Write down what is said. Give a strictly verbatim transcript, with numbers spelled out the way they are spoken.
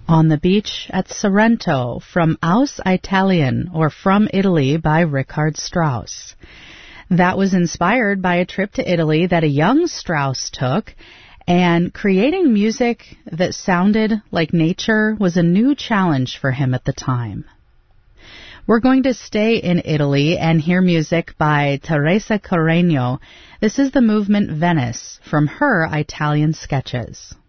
On the Beach at Sorrento from Aus Italien, or From Italy, by Richard Strauss. That was inspired by a trip to Italy that a young Strauss took, and creating music that sounded like nature was a new challenge for him at the time. We're going to stay in Italy and hear music by Teresa Carreño. This is the movement Venice from her Italian sketches.